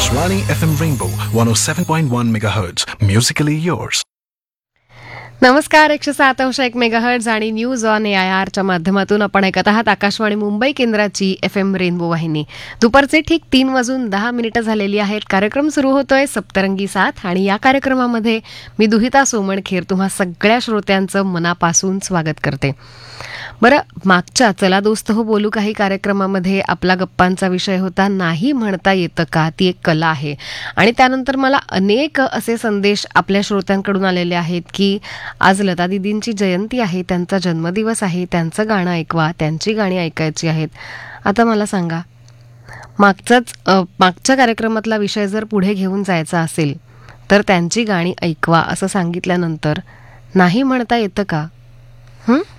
Akashvani FM Rainbow 107.1 MHz. Musically yours. नमस्कार. 107.1 megahertz आणि news on AIR च्या माध्यमातून आपण ऐकत आहात आकाशवाणी मुंबई केंद्राची FM रेनबो वाहिनी. दुपारचे ठीक 3:10 झालेली आहेत. कार्यक्रम सुरू होतोय सप्तरंगी साथ आणि या कार्यक्रमामध्ये मी दुहिता सोमणखेर तुम्हा सगळ्या श्रोत्यांचं मनापासून स्वागत करते. बरं, मागच्या चला दोस्त हो बोलू काही कार्यक्रमामध्ये आपला गप्पांचा विषय होता नाही म्हणता येतं का, ती एक कला आहे. आणि त्यानंतर मला अनेक असे संदेश आपल्या श्रोत्यांकडून आलेले आहेत की आज लता दीदींची जयंती आहे, त्यांचा जन्मदिवस आहे, त्यांचं गाणं ऐकवा, त्यांची गाणी ऐकायची आहेत. आता मला सांगा, मागच्या कार्यक्रमातला विषय जर पुढे घेऊन जायचा असेल तर त्यांची गाणी ऐकवा असं सांगितल्यानंतर नाही म्हणता येतं का?